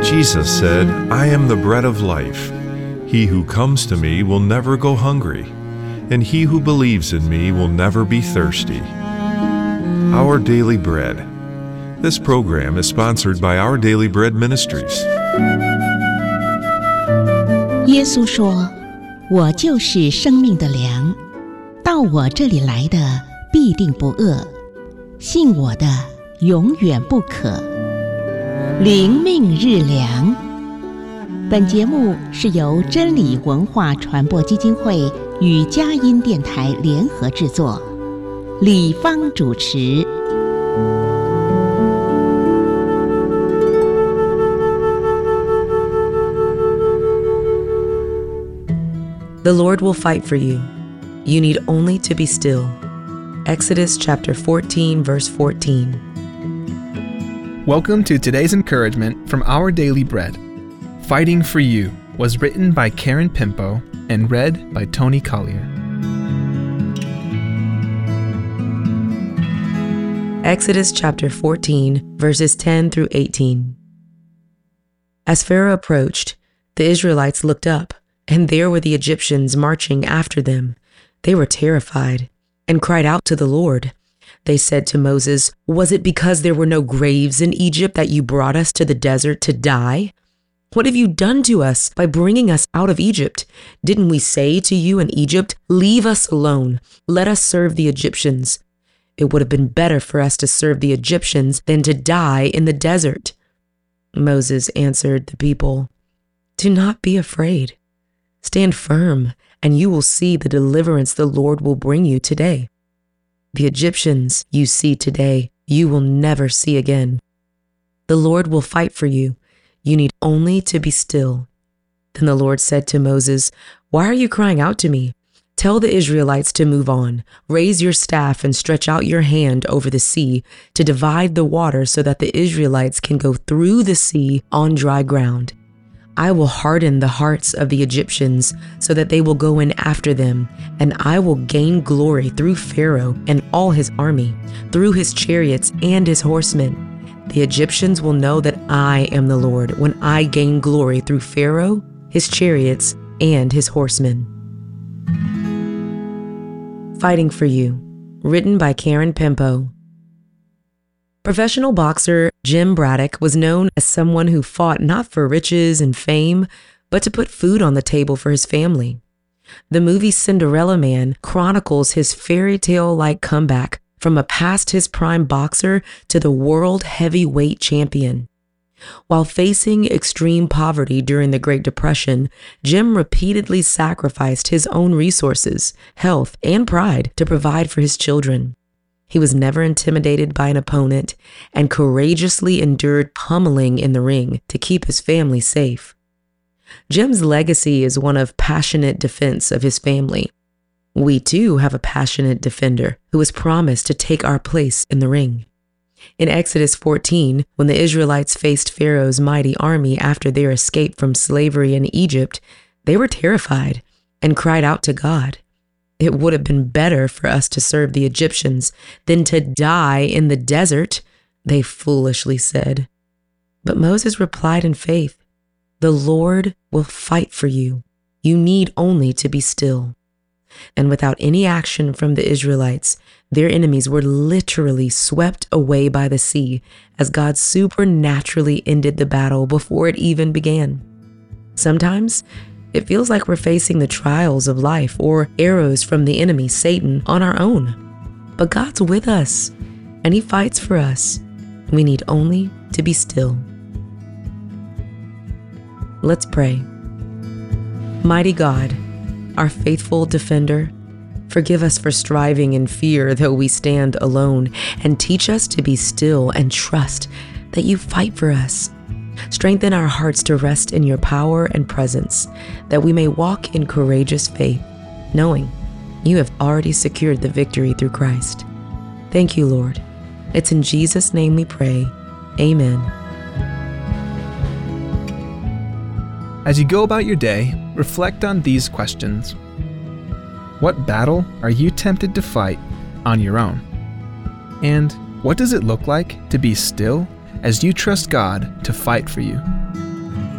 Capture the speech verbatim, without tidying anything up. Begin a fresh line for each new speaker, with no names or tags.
Jesus said, "I am the bread of life. He who comes to me will never go hungry, and he who believes in me will never be thirsty." Our Daily Bread. This program is sponsored by Our Daily Bread Ministries.
耶稣说：“我就是生命的粮，到我这里来的必定不饿，信我的永远不渴。”灵命日粮。本节目是由真理文化传播基金会与佳音电台联合制作，李芳主持。
The Lord will fight for you. You need only to be still. Exodus chapter fourteen, verse fourteen.
Welcome to today's encouragement from Our Daily Bread. Fighting for You was written by Karen Pimpo and read by Tony Collier.
Exodus chapter fourteen, verses ten through eighteen. As Pharaoh approached, the Israelites looked up, and there were the Egyptians marching after them. They were terrified and cried out to the Lord. They said to Moses, "Was it because there were no graves in Egypt that you brought us to the desert to die? What have you done to us by bringing us out of Egypt? Didn't we say to you in Egypt, 'Leave us alone, let us serve the Egyptians'? It would have been better for us to serve the Egyptians than to die in the desert." Moses answered the people, "Do not be afraid. Stand firm, and you will see the deliverance the Lord will bring you today. The Egyptians you see today, you will never see again. The Lord will fight for you. You need only to be still." Then the Lord said to Moses, "Why are you crying out to me? Tell the Israelites to move on. Raise your staff and stretch out your hand over the sea to divide the water so that the Israelites can go through the sea on dry ground. I will harden the hearts of the Egyptians so that they will go in after them, and I will gain glory through Pharaoh and all his army, through his chariots and his horsemen. The Egyptians will know that I am the Lord when I gain glory through Pharaoh, his chariots, and his horsemen." Fighting for You, written by Karen Pimpo. Professional boxer Jim Braddock was known as someone who fought not for riches and fame, but to put food on the table for his family. The movie Cinderella Man chronicles his fairy tale-like comeback from a past his prime boxer to the world heavyweight champion. While facing extreme poverty during the Great Depression, Jim repeatedly sacrificed his own resources, health, and pride to provide for his children. He was never intimidated by an opponent and courageously endured pummeling in the ring to keep his family safe. Jim's legacy is one of passionate defense of his family. We too have a passionate defender who has promised to take our place in the ring. In Exodus fourteen, when the Israelites faced Pharaoh's mighty army after their escape from slavery in Egypt, they were terrified and cried out to God. "It would have been better for us to serve the Egyptians than to die in the desert," they foolishly said. But Moses replied in faith, "The Lord will fight for you. You need only to be still." And without any action from the Israelites, their enemies were literally swept away by the sea as God supernaturally ended the battle before it even began. Sometimes it feels like we're facing the trials of life or arrows from the enemy, Satan, on our own. But God's with us, and He fights for us. We need only to be still. Let's pray. Mighty God, our faithful defender, forgive us for striving in fear though we stand alone, and teach us to be still and trust that You fight for us. Strengthen our hearts to rest in Your power and presence, that we may walk in courageous faith, knowing You have already secured the victory through Christ. Thank You, Lord. It's in Jesus' name we pray. Amen.
As you go about your day, reflect on these questions. What battle are you tempted to fight on your own? And what does it look like to be still as you trust God to fight for you?